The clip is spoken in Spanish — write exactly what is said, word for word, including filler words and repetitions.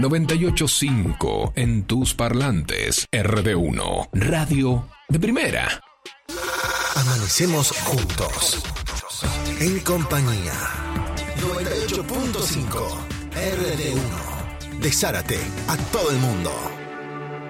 noventa y ocho punto cinco en tus parlantes. R D uno, radio de primera. Amanecemos juntos, en compañía. noventa y ocho punto cinco R D uno, de Zárate a todo el mundo.